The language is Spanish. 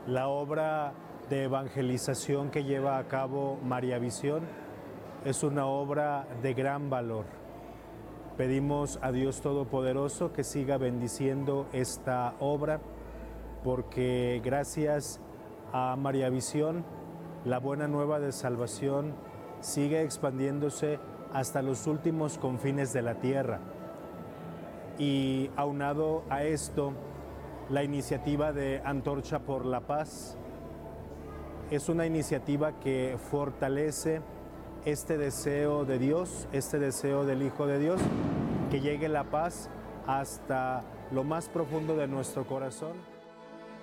La obra de evangelización que lleva a cabo María Visión es una obra de gran valor. Pedimos a Dios Todopoderoso que siga bendiciendo esta obra, porque gracias a María Visión, la buena nueva de salvación sigue expandiéndose hasta los últimos confines de la tierra. Y aunado a esto, la iniciativa de Antorcha por la Paz es una iniciativa que fortalece este deseo de Dios, este deseo del Hijo de Dios, que llegue la paz hasta lo más profundo de nuestro corazón.